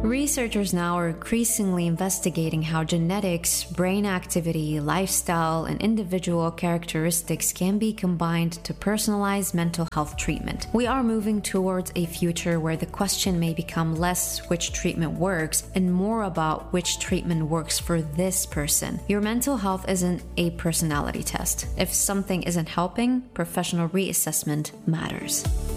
Researchers now are increasingly investigating how genetics, brain activity, lifestyle, and individual characteristics can be combined to personalize mental health treatment. We are moving towards a future where the question may become less which treatment works and more about which treatment works for this person. Your mental health isn't a personality test. If something isn't helping, professional reassessment matters.